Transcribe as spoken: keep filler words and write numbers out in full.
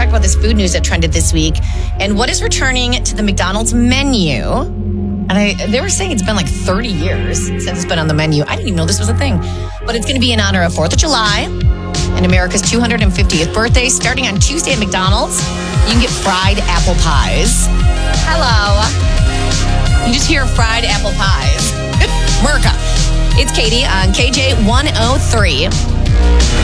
talk about this food news that trended this week and what is returning to the McDonald's menu. And I, they were saying it's been like thirty years since it's been on the menu. I didn't even know this was a thing. But it's going to be in honor of fourth of July and America's two hundred fiftieth birthday. Starting on Tuesday at McDonald's, you can get fried apple pies. Hello. You just hear fried apple pies. America. It's Katie on K J one oh three.